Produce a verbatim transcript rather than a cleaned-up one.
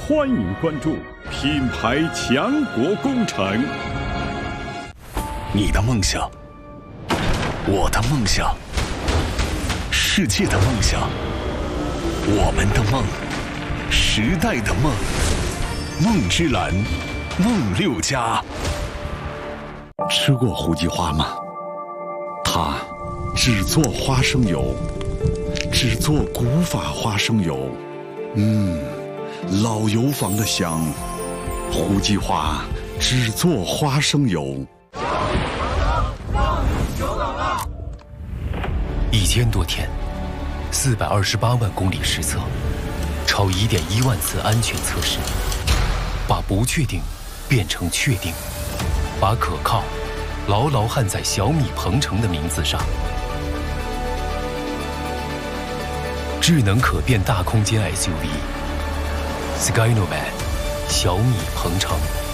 欢迎关注品牌强国工程。 你的梦想，我的梦想，世界的梦想，我们的梦，时代的梦，梦之蓝，梦六家。 吃过胡记花吗？它只做花生油，只做古法花生油。嗯，老油坊的香。胡记花只做花生油。 一千多天，四百二十八万公里实测，超一点一万次安全测试，把不确定变成确定，把可靠牢牢焊在小米鹏程的名字上。智能可变大空间 S U V Skynomad 小米鹏程。